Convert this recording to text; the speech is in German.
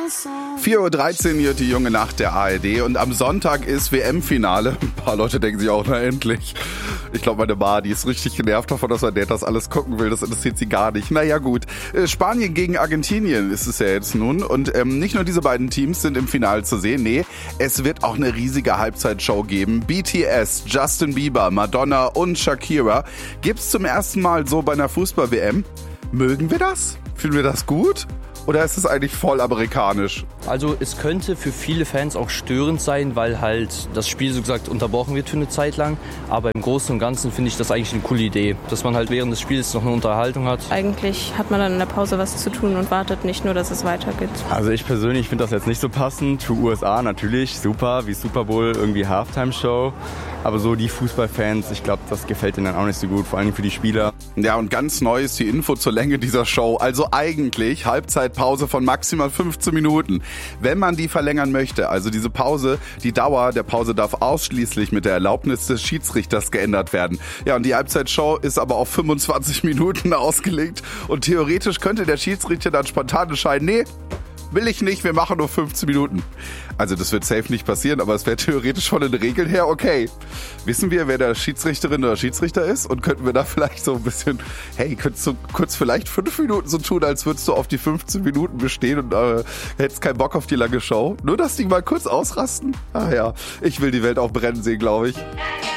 4:13 Uhr hier die junge Nacht der ARD und am Sonntag ist WM-Finale. Ein paar Leute denken sich auch, na endlich. Ich glaube, meine Ma, die ist richtig genervt davon, dass mein Dad das alles gucken will. Das interessiert sie gar nicht. Naja gut, Spanien gegen Argentinien ist es ja jetzt nun. Und nicht nur diese beiden Teams sind im Finale zu sehen. Nee, es wird auch eine riesige Halbzeitshow geben. BTS, Justin Bieber, Madonna und Shakira gibt's zum ersten Mal so bei einer Fußball-WM. Mögen wir das? Fühlen wir das gut? Oder ist es eigentlich voll amerikanisch? Also es könnte für viele Fans auch störend sein, weil halt das Spiel so gesagt unterbrochen wird für eine Zeit lang. Aber im Großen und Ganzen finde ich das eigentlich eine coole Idee, dass man halt während des Spiels noch eine Unterhaltung hat. Eigentlich hat man dann in der Pause was zu tun und wartet nicht nur, dass es weitergeht. Also ich persönlich finde das jetzt nicht so passend. Für USA natürlich super, wie Super Bowl, irgendwie Halftime-Show. Aber so die Fußballfans, ich glaube, das gefällt ihnen dann auch nicht so gut, vor allem für die Spieler. Ja, und ganz neu ist die Info zur Länge dieser Show. Also eigentlich Halbzeitpause von maximal 15 Minuten. Wenn man die verlängern möchte, also diese Pause, die Dauer der Pause darf ausschließlich mit der Erlaubnis des Schiedsrichters geändert werden. Ja, und die Halbzeitshow ist aber auf 25 Minuten ausgelegt. Und theoretisch könnte der Schiedsrichter dann spontan entscheiden, nee, will ich nicht, wir machen nur 15 Minuten. Also das wird safe nicht passieren, aber es wäre theoretisch von den Regeln her okay. Wissen wir, wer der Schiedsrichterin oder Schiedsrichter ist? Und könnten wir da vielleicht so ein bisschen, hey, könntest du kurz vielleicht 5 Minuten so tun, als würdest du auf die 15 Minuten bestehen und hättest keinen Bock auf die lange Show? Nur, dass die mal kurz ausrasten? Ah ja, ich will die Welt auch brennen sehen, glaube ich.